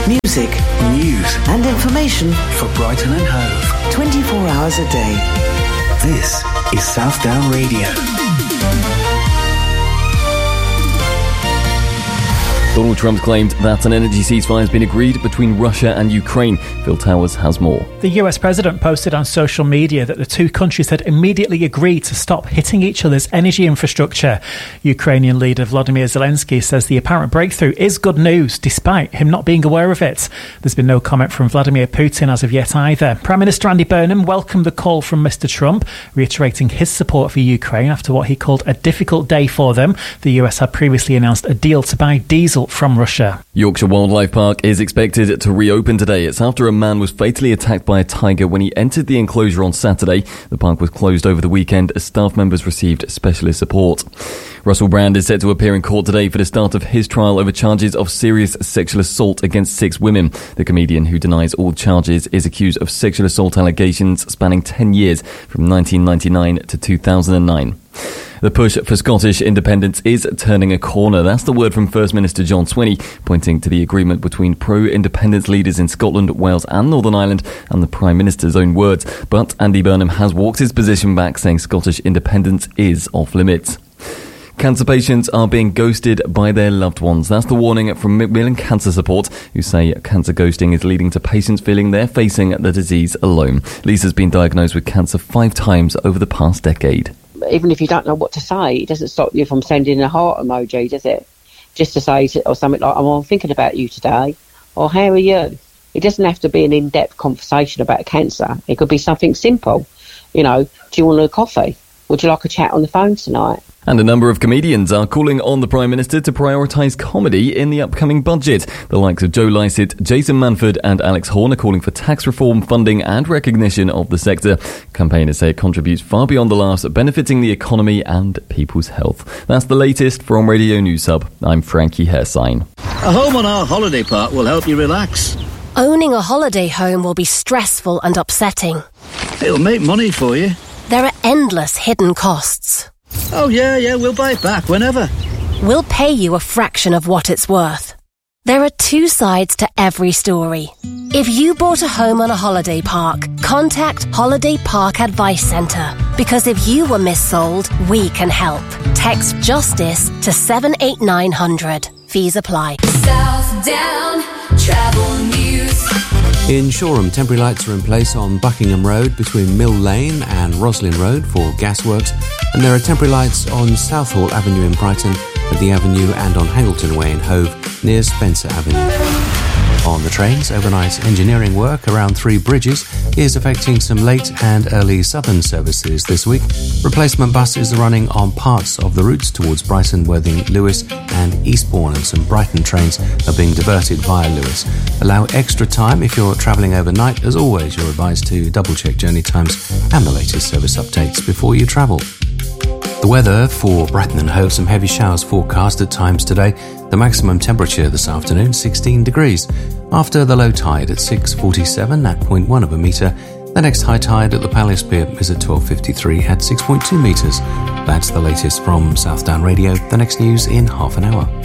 Music, news and information for Brighton and Hove. 24 hours a day. This is Southdown Radio. Donald Trump claimed that an energy ceasefire has been agreed between Russia and Ukraine. Phil Towers has more. The US president posted on social media that the two countries had immediately agreed to stop hitting each other's energy infrastructure. Ukrainian leader Volodymyr Zelensky says the apparent breakthrough is good news, despite him not being aware of it. There's been no comment from Vladimir Putin as of yet either. Prime Minister Andy Burnham welcomed the call from Mr Trump, reiterating his support for Ukraine after what he called a difficult day for them. The US had previously announced a deal to buy diesel from Russia. Yorkshire Wildlife Park is expected to reopen today. It's after a man was fatally attacked by a tiger when he entered the enclosure on Saturday. The park was closed over the weekend as staff members received specialist support. Russell Brand is set to appear in court today for the start of his trial over charges of serious sexual assault against 6 women. The comedian, who denies all charges, is accused of sexual assault allegations spanning 10 years from 1999 to 2009. The push for Scottish independence is turning a corner. That's the word from First Minister John Swinney, pointing to the agreement between pro-independence leaders in Scotland, Wales and Northern Ireland and the Prime Minister's own words. But Andy Burnham has walked his position back, saying Scottish independence is off limits. Cancer patients are being ghosted by their loved ones. That's the warning from Macmillan Cancer Support, who say cancer ghosting is leading to patients feeling they're facing the disease alone. Lisa's been diagnosed with cancer 5 times over the past decade. Even if you don't know what to say, it doesn't stop you from sending a heart emoji, does it? Just to say, or something like, I'm thinking about you today, or how are you? It doesn't have to be an in-depth conversation about cancer. It could be something simple. You know, do you want a coffee? Would you like a chat on the phone tonight? And a number of comedians are calling on the Prime Minister to prioritise comedy in the upcoming budget. The likes of Joe Lycett, Jason Manford and Alex Horn are calling for tax reform, funding and recognition of the sector. Campaigners say it contributes far beyond the laughs, benefiting the economy and people's health. That's the latest from Radio News Hub. I'm Frankie Hairsign. A home on our holiday park will help you relax. Owning a holiday home will be stressful and upsetting. It'll make money for you. There are endless hidden costs. Oh, yeah, we'll buy it back whenever. We'll pay you a fraction of what it's worth. There are 2 sides to every story. If you bought a home on a holiday park, contact Holiday Park Advice Centre. Because if you were missold, we can help. Text JUSTICE to 78900. Fees apply. Southdown Travel News. In Shoreham, temporary lights are in place on Buckingham Road between Mill Lane and Roslin Road for gasworks, and there are temporary lights on Southall Avenue in Brighton, at the Avenue and on Hangleton Way in Hove near Spencer Avenue. On the trains, overnight engineering work around 3 bridges is affecting some late and early southern services this week. Replacement buses are running on parts of the routes towards Brighton, Worthing, Lewes and Eastbourne, and some Brighton trains are being diverted via Lewes. Allow extra time if you're travelling overnight. As always, you're advised to double-check journey times and the latest service updates before you travel. The weather for Brighton and Hove, some heavy showers forecast at times today. The maximum temperature this afternoon, 16 degrees. After the low tide at 6:47 at 0.1 of a metre, the next high tide at the Palace Pier is at 12:53 at 6.2 metres. That's the latest from Southdown Radio. The next news in half an hour.